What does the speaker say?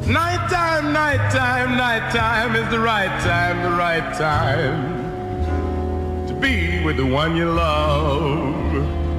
Nighttime, nighttime, nighttime is the right time to be with the one you love.